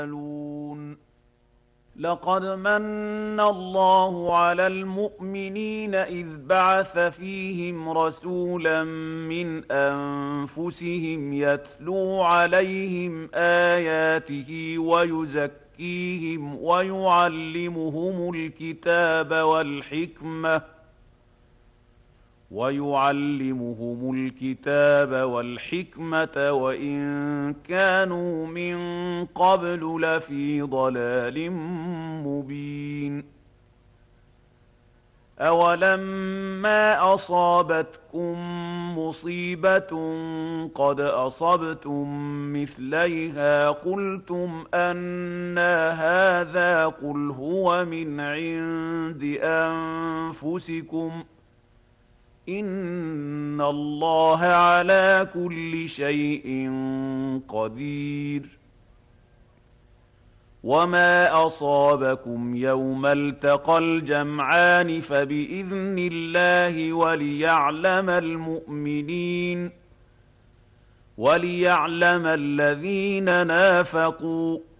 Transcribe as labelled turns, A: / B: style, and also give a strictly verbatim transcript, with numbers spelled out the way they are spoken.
A: لقد من الله على المؤمنين إذ بعث فيهم رسولا من أنفسهم يتلو عليهم آياته ويزكيهم ويعلمهم الكتاب والحكمة ويعلمهم الكتاب والحكمة وإن كانوا من قبل لفي ضلال مبين. أولما أصابتكم مصيبة قد أصبتم مثليها قلتم أنى هذا قل هو من عند أنفسكم إن الله على كل شيء قدير. وما أصابكم يوم التقى الجمعان فبإذن الله وليعلم المؤمنين وليعلم الذين نافقوا